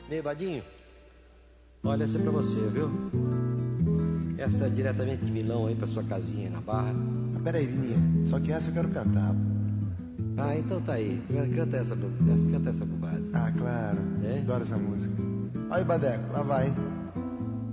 Ei, Badinho, olha, essa é pra você, viu? Essa é diretamente de Milão aí pra sua casinha aí na Barra. Ah, peraí, Vininha, só que essa eu quero cantar. Ah, então tá aí. Canta essa bobagem. Ah, claro. É? Adoro essa música. Olha aí, Badeco, lá vai, hein?